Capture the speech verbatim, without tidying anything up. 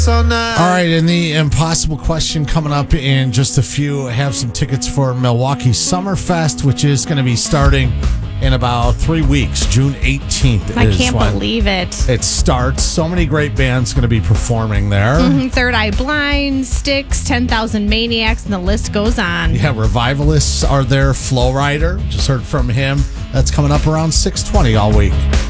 All right, and the impossible question coming up in just a few. I have some tickets for Milwaukee Summerfest, which is going to be starting in about three weeks. June eighteenth I is can't when believe it. it starts. So many great bands going to be performing there. Mm-hmm. Third Eye Blind, Styx, ten thousand Maniacs, and the list goes on. Yeah, Revivalists are there. Flow Rider, just heard from him. That's coming up around six twenty all week.